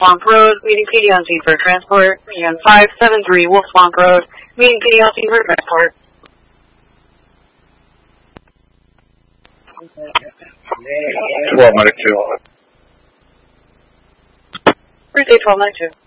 Swamp Road, meeting PDLC for transport. And 573 Wolf Swamp Road, meeting PDLC for transport. 1292. Thursday 1292.